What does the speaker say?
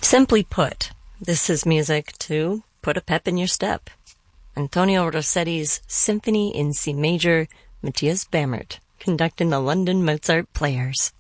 Simply put, this is music to put a pep in your step. Antonio Rossetti's Symphony in C Major, Matthias Bamert, conducting the London Mozart Players.